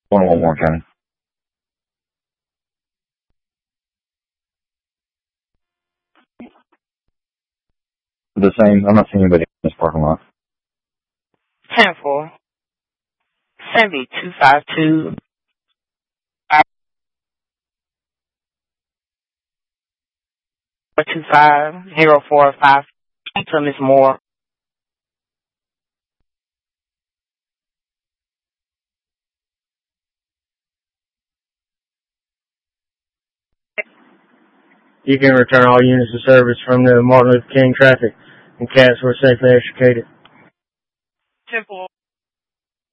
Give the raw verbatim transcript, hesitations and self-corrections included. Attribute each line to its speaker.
Speaker 1: One one more County. The same. I'm not seeing anybody in this parking lot.
Speaker 2: ten four. Send me two five two. Two five zero four five to Miss Moore.
Speaker 3: You can return all units of service from the Martin Luther King traffic and cats were safely extricated.
Speaker 2: ten four.